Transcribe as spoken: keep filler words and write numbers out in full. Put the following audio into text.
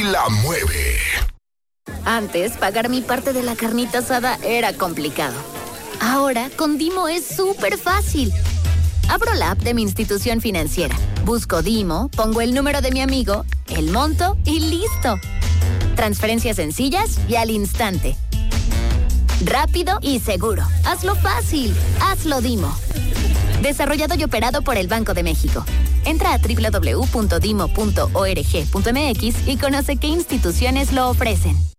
y la mueve. Antes, pagar mi parte de la carnita asada era complicado. Ahora, con Dimo es súper fácil. Abro la app de mi institución financiera, busco Dimo, pongo el número de mi amigo, el monto y listo. Transferencias sencillas y al instante. Rápido y seguro. Hazlo fácil. Hazlo Dimo. Desarrollado y operado por el Banco de México. Entra a doble u doble u doble u punto dimo punto org punto m x y conoce qué instituciones lo ofrecen.